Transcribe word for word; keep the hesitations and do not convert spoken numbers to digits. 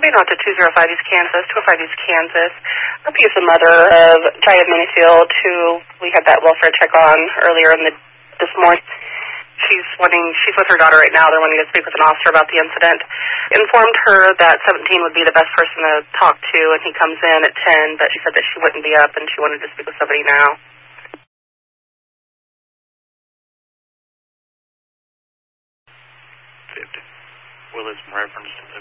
Train out to two oh five East Kansas, two oh five East Kansas. Opie is the mother of Jaya Minifield, who we had that welfare check on earlier in the this morning. She's wanting, she's with her daughter right now. They're wanting to speak with an officer about the incident. Informed her that seventeen would be the best person to talk to, and he comes in at ten, but she said that she wouldn't be up, and she wanted to speak with somebody now. fifty. Will is in reference to